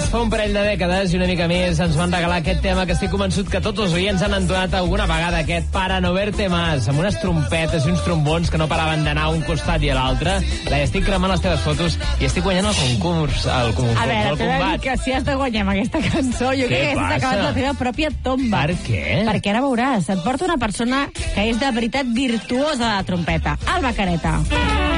fa un parell de dècades i una mica més ens van regalar aquest tema que estic convençut que tots els oients han entonat alguna vegada, aquest Para no verte más, amb unes trompetes i uns trombons que no paraven d'anar a un costat i a l'altre. Estic cremant les teves fotos i estic guanyant el concurs, el combat. Que si has de guanyar amb aquesta cançó, jo crec que has acabat la teva pròpia tomba. Per què? Perquè ara veuràs, et porta una persona que és de veritat virtuosa de la trompeta, Alba Careta.